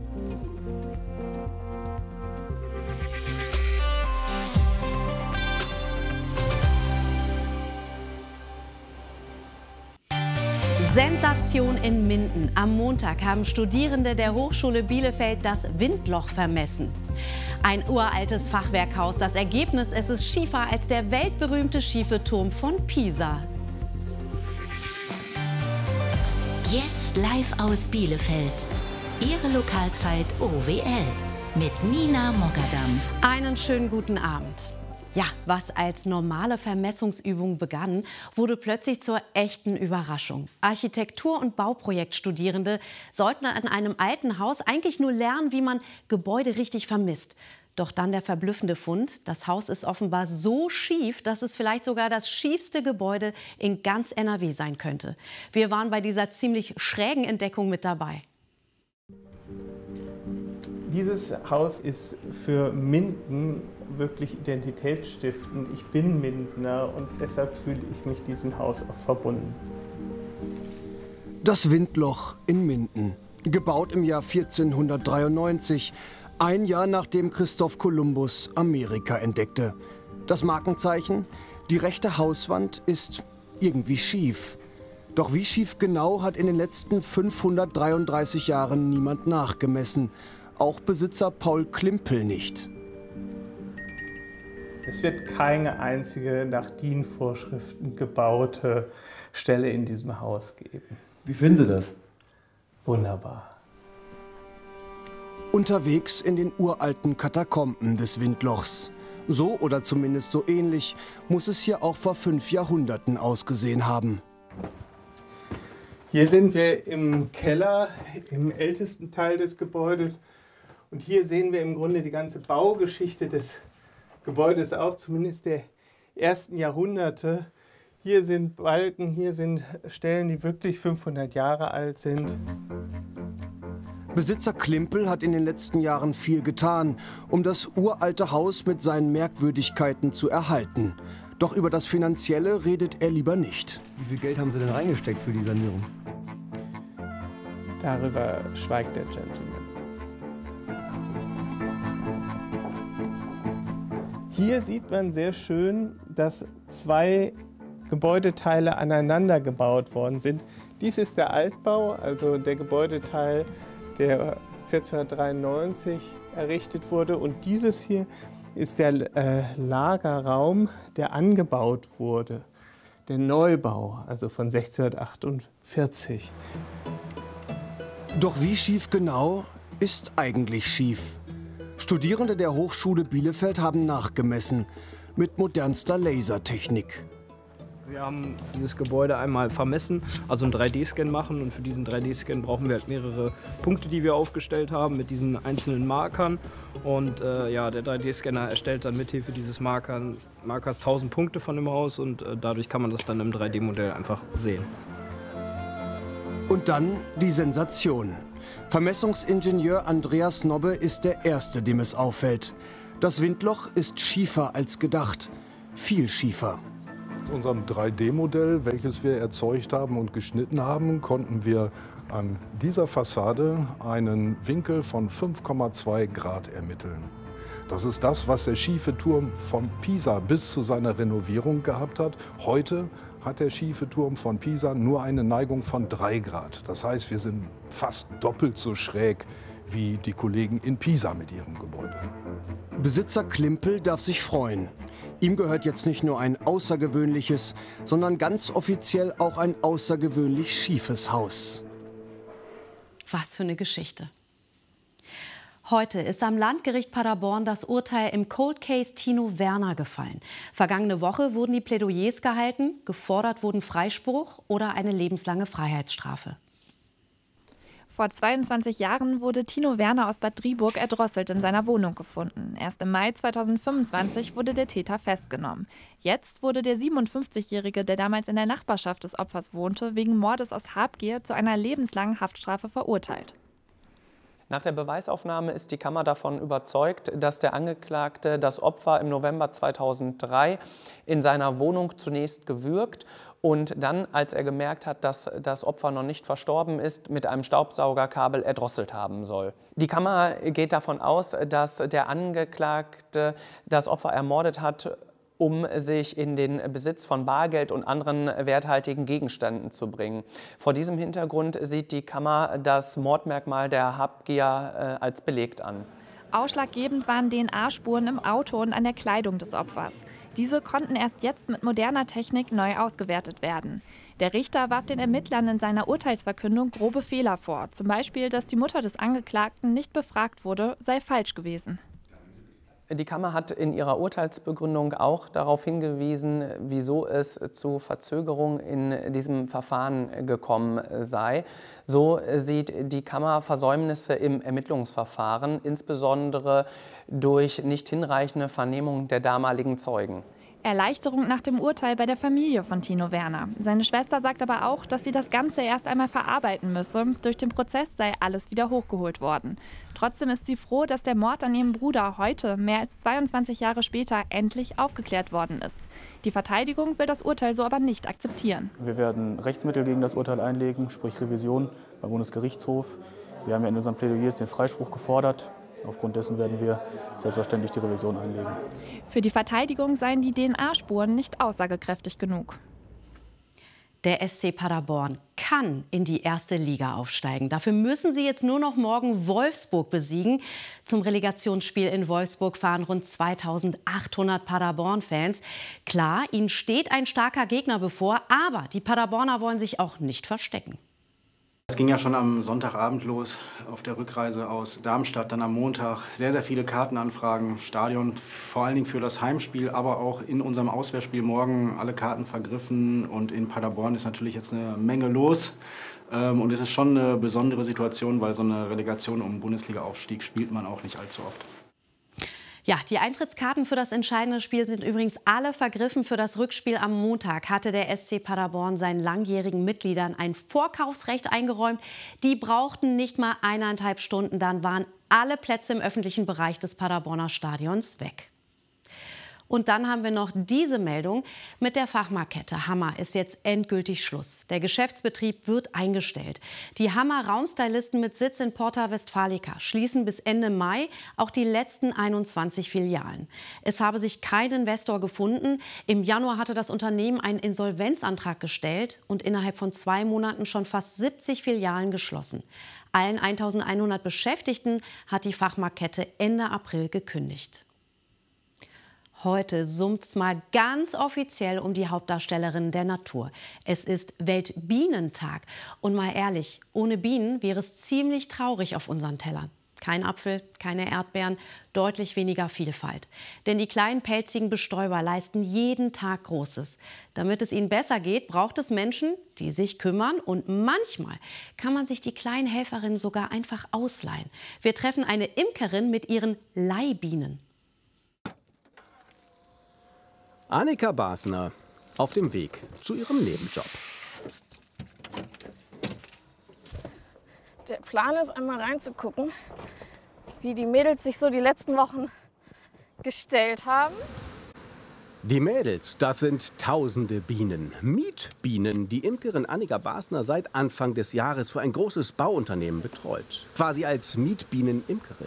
Sensation in Minden. Am Montag haben Studierende der Hochschule Bielefeld das Windloch vermessen. Ein uraltes Fachwerkhaus. Das Ergebnis, es ist schiefer als der weltberühmte schiefe Turm von Pisa. Jetzt live aus Bielefeld. Ihre Lokalzeit OWL mit Nina Mogadam. Einen schönen guten Abend. Ja, was als normale Vermessungsübung begann, wurde plötzlich zur echten Überraschung. Architektur- und Bauprojektstudierende sollten an einem alten Haus eigentlich nur lernen, wie man Gebäude richtig vermisst. Doch dann der verblüffende Fund: Das Haus ist offenbar so schief, dass es vielleicht sogar das schiefste Gebäude in ganz NRW sein könnte. Wir waren bei dieser ziemlich schrägen Entdeckung mit dabei. Dieses Haus ist für Minden wirklich identitätsstiftend. Ich bin Mindener und deshalb fühle ich mich diesem Haus auch verbunden. Das Windloch in Minden, gebaut im Jahr 1493, ein Jahr nachdem Christoph Kolumbus Amerika entdeckte. Das Markenzeichen: die rechte Hauswand ist irgendwie schief. Doch wie schief genau, hat in den letzten 533 Jahren niemand nachgemessen. Auch Besitzer Paul Klimpel nicht. Es wird keine einzige nach DIN-Vorschriften gebaute Stelle in diesem Haus geben. Wie finden Sie das? Wunderbar. Unterwegs in den uralten Katakomben des Windlochs. So oder zumindest so ähnlich muss es hier auch vor 5 Jahrhunderten ausgesehen haben. Hier sind wir im Keller, im ältesten Teil des Gebäudes. Und hier sehen wir im Grunde die ganze Baugeschichte des Gebäudes auch, zumindest der ersten Jahrhunderte. Hier sind Balken, hier sind Stellen, die wirklich 500 Jahre alt sind. Besitzer Klimpel hat in den letzten Jahren viel getan, um das uralte Haus mit seinen Merkwürdigkeiten zu erhalten. Doch über das Finanzielle redet er lieber nicht. Wie viel Geld haben Sie denn reingesteckt für die Sanierung? Darüber schweigt der Gentleman. Hier sieht man sehr schön, dass 2 Gebäudeteile aneinander gebaut worden sind. Dies ist der Altbau, also der Gebäudeteil, der 1493 errichtet wurde. Und dieses hier ist der Lagerraum, der angebaut wurde. Der Neubau, also von 1648. Doch wie schief genau ist eigentlich schief? Studierende der Hochschule Bielefeld haben nachgemessen mit modernster Lasertechnik. Wir haben dieses Gebäude einmal vermessen, also einen 3D-Scan machen. Und für diesen 3D-Scan brauchen wir halt mehrere Punkte, die wir aufgestellt haben mit diesen einzelnen Markern. Und ja, der 3D-Scanner erstellt dann mithilfe dieses Markers 1000 Punkte von dem Haus und dadurch kann man das dann im 3D-Modell einfach sehen. Und dann die Sensation. Vermessungsingenieur Andreas Nobbe ist der Erste, dem es auffällt. Das Windloch ist schiefer als gedacht. Viel schiefer. Mit unserem 3D-Modell, welches wir erzeugt haben und geschnitten haben, konnten wir an dieser Fassade einen Winkel von 5,2 Grad ermitteln. Das ist das, was der schiefe Turm von Pisa bis zu seiner Renovierung gehabt hat. Heute hat der schiefe Turm von Pisa nur eine Neigung von 3 Grad. Das heißt, wir sind fast doppelt so schräg wie die Kollegen in Pisa mit ihrem Gebäude. Besitzer Klimpel darf sich freuen. Ihm gehört jetzt nicht nur ein außergewöhnliches, sondern ganz offiziell auch ein außergewöhnlich schiefes Haus. Was für eine Geschichte. Heute ist am Landgericht Paderborn das Urteil im Cold Case Tino Werner gefallen. Vergangene Woche wurden die Plädoyers gehalten, gefordert wurden Freispruch oder eine lebenslange Freiheitsstrafe. Vor 22 Jahren wurde Tino Werner aus Bad Driburg erdrosselt in seiner Wohnung gefunden. Erst im Mai 2025 wurde der Täter festgenommen. Jetzt wurde der 57-Jährige, der damals in der Nachbarschaft des Opfers wohnte, wegen Mordes aus Habgier zu einer lebenslangen Haftstrafe verurteilt. Nach der Beweisaufnahme ist die Kammer davon überzeugt, dass der Angeklagte das Opfer im November 2003 in seiner Wohnung zunächst gewürgt und dann, als er gemerkt hat, dass das Opfer noch nicht verstorben ist, mit einem Staubsaugerkabel erdrosselt haben soll. Die Kammer geht davon aus, dass der Angeklagte das Opfer ermordet hat, um sich in den Besitz von Bargeld und anderen werthaltigen Gegenständen zu bringen. Vor diesem Hintergrund sieht die Kammer das Mordmerkmal der Habgier als belegt an. Ausschlaggebend waren DNA-Spuren im Auto und an der Kleidung des Opfers. Diese konnten erst jetzt mit moderner Technik neu ausgewertet werden. Der Richter warf den Ermittlern in seiner Urteilsverkündung grobe Fehler vor. Zum Beispiel, dass die Mutter des Angeklagten nicht befragt wurde, sei falsch gewesen. Die Kammer hat in ihrer Urteilsbegründung auch darauf hingewiesen, wieso es zu Verzögerungen in diesem Verfahren gekommen sei. So sieht die Kammer Versäumnisse im Ermittlungsverfahren, insbesondere durch nicht hinreichende Vernehmung der damaligen Zeugen. Erleichterung nach dem Urteil bei der Familie von Tino Werner. Seine Schwester sagt aber auch, dass sie das Ganze erst einmal verarbeiten müsse. Durch den Prozess sei alles wieder hochgeholt worden. Trotzdem ist sie froh, dass der Mord an ihrem Bruder heute, mehr als 22 Jahre später, endlich aufgeklärt worden ist. Die Verteidigung will das Urteil so aber nicht akzeptieren. Wir werden Rechtsmittel gegen das Urteil einlegen, sprich Revision beim Bundesgerichtshof. Wir haben ja in unseren Plädoyers den Freispruch gefordert. Aufgrund dessen werden wir selbstverständlich die Revision einlegen. Für die Verteidigung seien die DNA-Spuren nicht aussagekräftig genug. Der SC Paderborn kann in die erste Liga aufsteigen. Dafür müssen sie jetzt nur noch morgen Wolfsburg besiegen. Zum Relegationsspiel in Wolfsburg fahren rund 2800 Paderborn-Fans. Klar, ihnen steht ein starker Gegner bevor, aber die Paderborner wollen sich auch nicht verstecken. Es ging ja schon am Sonntagabend los, auf der Rückreise aus Darmstadt, dann am Montag. Sehr, sehr viele Kartenanfragen, Stadion, vor allen Dingen für das Heimspiel, aber auch in unserem Auswärtsspiel morgen alle Karten vergriffen. Und in Paderborn ist natürlich jetzt eine Menge los. Und es ist schon eine besondere Situation, weil so eine Relegation um Bundesliga-Aufstieg spielt man auch nicht allzu oft. Ja, die Eintrittskarten für das entscheidende Spiel sind übrigens alle vergriffen. Für das Rückspiel am Montag hatte der SC Paderborn seinen langjährigen Mitgliedern ein Vorkaufsrecht eingeräumt. Die brauchten nicht mal 1,5 Stunden, dann waren alle Plätze im öffentlichen Bereich des Paderborner Stadions weg. Und dann haben wir noch diese Meldung. Mit der Fachmarktkette Hammer ist jetzt endgültig Schluss. Der Geschäftsbetrieb wird eingestellt. Die Hammer Raumstylisten mit Sitz in Porta Westfalica schließen bis Ende Mai auch die letzten 21 Filialen. Es habe sich kein Investor gefunden. Im Januar hatte das Unternehmen einen Insolvenzantrag gestellt und innerhalb von 2 Monaten schon fast 70 Filialen geschlossen. Allen 1100 Beschäftigten hat die Fachmarktkette Ende April gekündigt. Heute summt's mal ganz offiziell um die Hauptdarstellerin der Natur. Es ist Weltbienentag. Und mal ehrlich, ohne Bienen wäre es ziemlich traurig auf unseren Tellern. Kein Apfel, keine Erdbeeren, deutlich weniger Vielfalt. Denn die kleinen pelzigen Bestäuber leisten jeden Tag Großes. Damit es ihnen besser geht, braucht es Menschen, die sich kümmern. Und manchmal kann man sich die kleinen Helferinnen sogar einfach ausleihen. Wir treffen eine Imkerin mit ihren Leihbienen. Annika Basner auf dem Weg zu ihrem Nebenjob. Der Plan ist, einmal reinzugucken, wie die Mädels sich so die letzten Wochen gestellt haben. Die Mädels, das sind tausende Bienen. Mietbienen, die Imkerin Annika Basner seit Anfang des Jahres für ein großes Bauunternehmen betreut. Quasi als Mietbienen-Imkerin.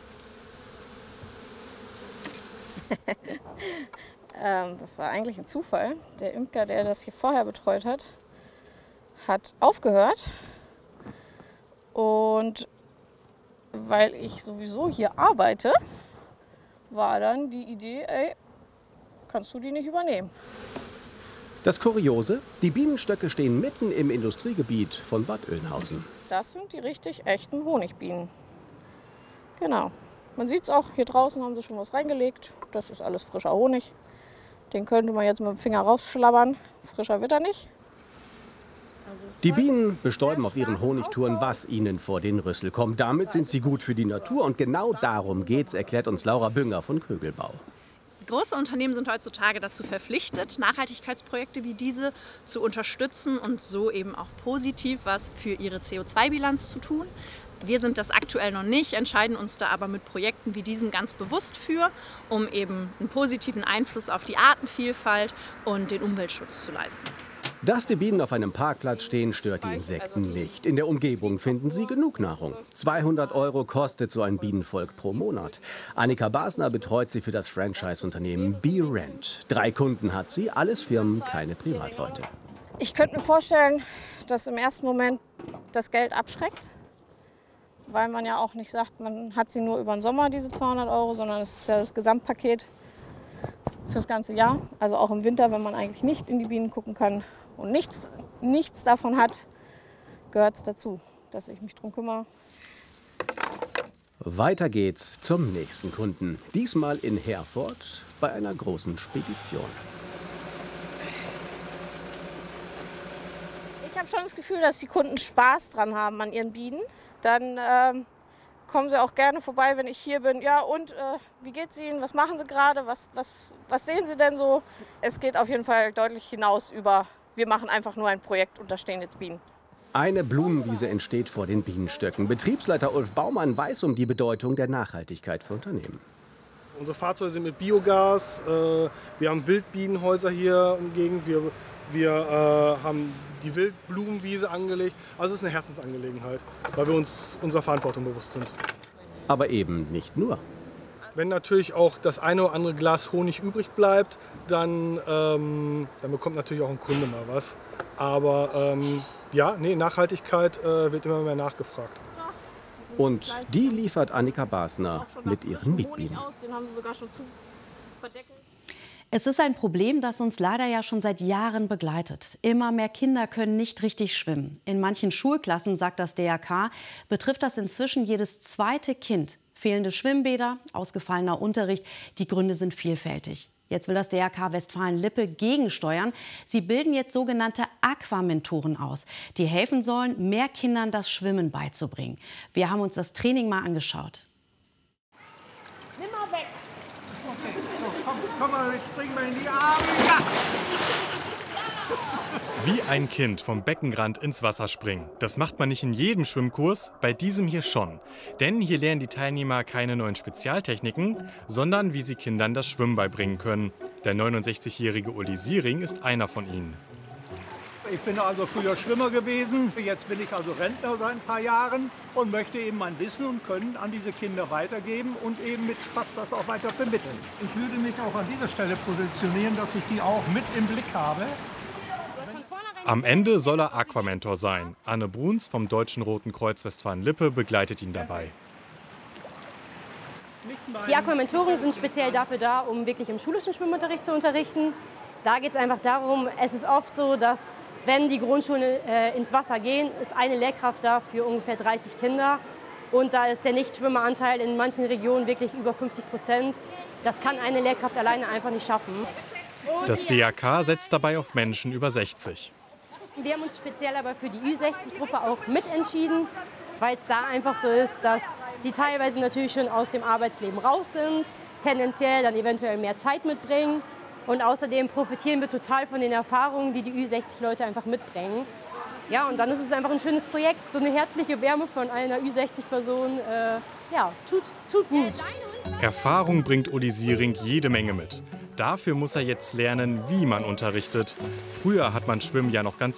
Das war eigentlich ein Zufall. Der Imker, der das hier vorher betreut hat, hat aufgehört. Und weil ich sowieso hier arbeite, war dann die Idee, ey, kannst du die nicht übernehmen? Das Kuriose, die Bienenstöcke stehen mitten im Industriegebiet von Bad Oeynhausen. Das sind die richtig echten Honigbienen. Genau. Man sieht es auch, hier draußen haben sie schon was reingelegt. Das ist alles frischer Honig. Den könnte man jetzt mit dem Finger rausschlabbern. Frischer wird er nicht. Die Bienen bestäuben auf ihren Honigtouren, was ihnen vor den Rüssel kommt. Damit sind sie gut für die Natur und genau darum geht's, erklärt uns Laura Bünger von Kögelbau. Große Unternehmen sind heutzutage dazu verpflichtet, Nachhaltigkeitsprojekte wie diese zu unterstützen und so eben auch positiv was für ihre CO2-Bilanz zu tun. Wir sind das aktuell noch nicht, entscheiden uns da aber mit Projekten wie diesem ganz bewusst für, um eben einen positiven Einfluss auf die Artenvielfalt und den Umweltschutz zu leisten. Dass die Bienen auf einem Parkplatz stehen, stört die Insekten nicht. In der Umgebung finden sie genug Nahrung. 200 € kostet so ein Bienenvolk pro Monat. Annika Basner betreut sie für das Franchise-Unternehmen BeRent. 3 Kunden hat sie, alles Firmen, keine Privatleute. Ich könnte mir vorstellen, dass im ersten Moment das Geld abschreckt. Weil man ja auch nicht sagt, man hat sie nur über den Sommer, diese 200 €, sondern es ist ja das Gesamtpaket fürs ganze Jahr. Also auch im Winter, wenn man eigentlich nicht in die Bienen gucken kann und nichts davon hat, gehört es dazu, dass ich mich drum kümmere. Weiter geht's zum nächsten Kunden. Diesmal in Herford bei einer großen Spedition. Ich habe schon das Gefühl, dass die Kunden Spaß dran haben an ihren Bienen. Dann kommen sie auch gerne vorbei, wenn ich hier bin. Ja, und wie geht's Ihnen? Was machen Sie gerade? Was sehen Sie denn so? Es geht auf jeden Fall deutlich hinaus über, wir machen einfach nur ein Projekt und da stehen jetzt Bienen. Eine Blumenwiese entsteht vor den Bienenstöcken. Betriebsleiter Ulf Baumann weiß um die Bedeutung der Nachhaltigkeit für Unternehmen. Unsere Fahrzeuge sind mit Biogas. Wir haben Wildbienenhäuser hier in der Gegend. Wir haben die Wildblumenwiese angelegt. Also es ist eine Herzensangelegenheit, weil wir uns unserer Verantwortung bewusst sind. Aber eben nicht nur. Wenn natürlich auch das eine oder andere Glas Honig übrig bleibt, dann bekommt natürlich auch ein Kunde mal was. Aber ja, nee, Nachhaltigkeit wird immer mehr nachgefragt. Und die liefert Annika Basner mit ihren Mietbienen. Den haben sie sogar schon zu verdecken. Es ist ein Problem, das uns leider ja schon seit Jahren begleitet. Immer mehr Kinder können nicht richtig schwimmen. In manchen Schulklassen, sagt das DRK, betrifft das inzwischen jedes zweite Kind. Fehlende Schwimmbäder, ausgefallener Unterricht, die Gründe sind vielfältig. Jetzt will das DRK Westfalen-Lippe gegensteuern. Sie bilden jetzt sogenannte Aquamentoren aus, die helfen sollen, mehr Kindern das Schwimmen beizubringen. Wir haben uns das Training mal angeschaut. Nimm mal weg. Okay, so, komm mal, ich spring mal in die Arme. Ja. Wie ein Kind vom Beckenrand ins Wasser springen. Das macht man nicht in jedem Schwimmkurs, bei diesem hier schon. Denn hier lernen die Teilnehmer keine neuen Spezialtechniken, sondern wie sie Kindern das Schwimmen beibringen können. Der 69-jährige Uli Siering ist einer von ihnen. Ich bin also früher Schwimmer gewesen, jetzt bin ich also Rentner seit ein paar Jahren und möchte eben mein Wissen und Können an diese Kinder weitergeben und eben mit Spaß das auch weiter vermitteln. Ich würde mich auch an dieser Stelle positionieren, dass ich die auch mit im Blick habe. Am Ende soll er Aquamentor sein. Anne Bruns vom Deutschen Roten Kreuz Westfalen-Lippe begleitet ihn dabei. Die Aquamentoren sind speziell dafür da, um wirklich im schulischen Schwimmunterricht zu unterrichten. Da geht es einfach darum, es ist oft so, dass wenn die Grundschulen ins Wasser gehen, ist eine Lehrkraft da für ungefähr 30 Kinder. Und da ist der Nichtschwimmeranteil in manchen Regionen wirklich über 50%. Das kann eine Lehrkraft alleine einfach nicht schaffen. Das DAK setzt dabei auf Menschen über 60. Wir haben uns speziell aber für die Ü60-Gruppe auch mitentschieden, weil es da einfach so ist, dass die teilweise natürlich schon aus dem Arbeitsleben raus sind, tendenziell dann eventuell mehr Zeit mitbringen. Und außerdem profitieren wir total von den Erfahrungen, die die Ü60-Leute einfach mitbringen. Ja, und dann ist es einfach ein schönes Projekt. So eine herzliche Wärme von einer Ü60-Person, ja, tut gut. Erfahrung bringt Uli Siering jede Menge mit. Dafür muss er jetzt lernen, wie man unterrichtet. Früher hat man Schwimmen ja noch ganz